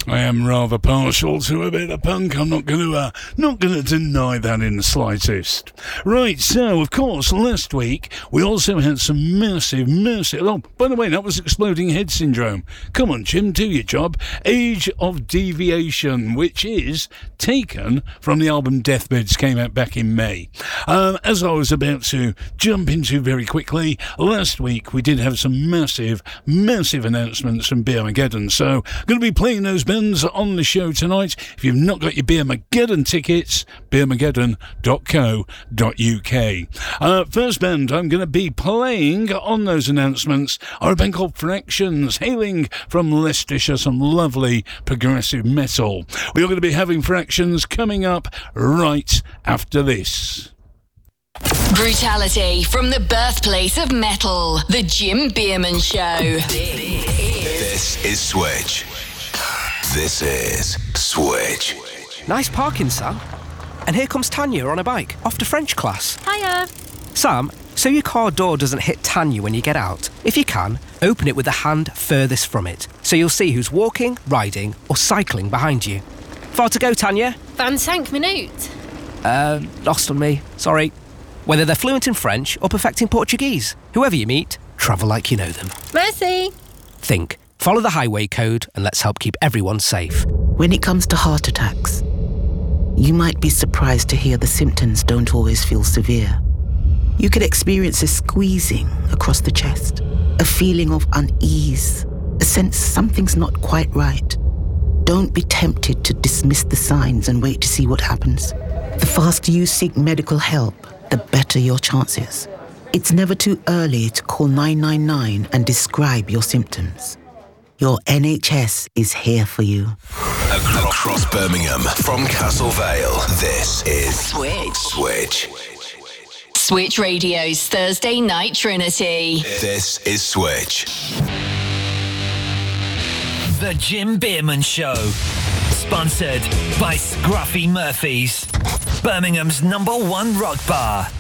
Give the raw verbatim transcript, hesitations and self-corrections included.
I am rather partial to a bit of punk. I'm not going to, uh, not going to deny that in the slightest. Right, so of course, last week we also had some massive, massive. Oh, by the way, that was Exploding Head Syndrome. Come on, Jim, do your job. Age of Deviation, which is taken from the album Deathbeds, came out back in May. Um, as I was about to jump into very quickly, last week we did have some massive, massive announcements from Beermageddon. So, going to be playing those bands on the show tonight. If you've not got your Beermageddon tickets, beermageddon dot co dot uk. Uh, first band I'm going to be playing on those announcements are a band called Fractions, hailing from Leicestershire, some lovely progressive metal. We are going to be having Fractions coming up right after this. Brutality from the birthplace of metal, The Jim Beerman Show. This is Switch. This is Switch. Nice parking, Sam. And here comes Tanya on a bike, off to French class. Hiya. Sam, so your car door doesn't hit Tanya when you get out. If you can, open it with the hand furthest from it, so you'll see who's walking, riding, or cycling behind you. Far to go, Tanya? vingt-cinq minutes. Uh, lost on me. Sorry. Whether they're fluent in French or perfecting Portuguese, whoever you meet, travel like you know them. Merci. Think. Follow the highway code and let's help keep everyone safe. When it comes to heart attacks, you might be surprised to hear the symptoms don't always feel severe. You could experience a squeezing across the chest, a feeling of unease, a sense something's not quite right. Don't be tempted to dismiss the signs and wait to see what happens. The faster you seek medical help, the better your chances. It's never too early to call nine nine nine and describe your symptoms. Your N H S is here for you. Across Birmingham, from Castle Vale, this is Switch. Switch. Switch Radio's Thursday Night Trinity. This is Switch. The Jim Beerman Show. Sponsored by Scruffy Murphy's, Birmingham's number one rock bar.